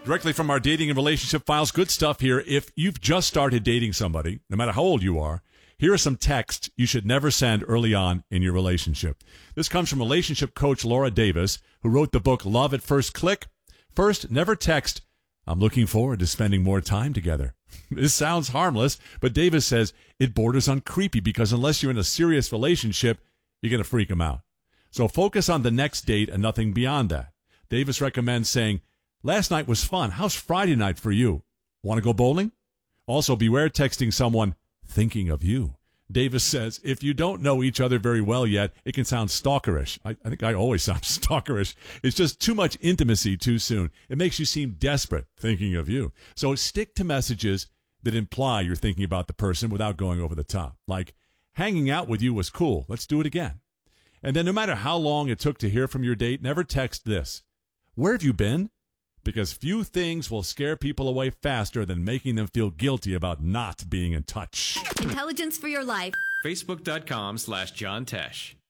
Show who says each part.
Speaker 1: Directly from our dating and relationship files, good stuff here. If you've just started dating somebody, no matter how old you are, here are some texts you should never send early on in your relationship. This comes from relationship coach Laura Davis, who wrote the book Love at First Click. First, never text, "I'm looking forward to spending more time together." This sounds harmless, but Davis says it borders on creepy because unless you're in a serious relationship, you're going to freak them out. So focus on the next date and nothing beyond that. Davis recommends saying, "Last night was fun. How's Friday night for you? Want to go bowling?" Also, beware texting someone, "thinking of you." Davis says, if you don't know each other very well yet, it can sound stalkerish. I think I always sound stalkerish. It's just too much intimacy too soon. It makes you seem desperate, thinking of you. So stick to messages that imply you're thinking about the person without going over the top. Like, hanging out with you was cool. Let's do it again. And then no matter how long it took to hear from your date, never text this, "Where have you been?" Because few things will scare people away faster than making them feel guilty about not being in touch.
Speaker 2: Intelligence for your life.
Speaker 3: Facebook.com/John Tesh.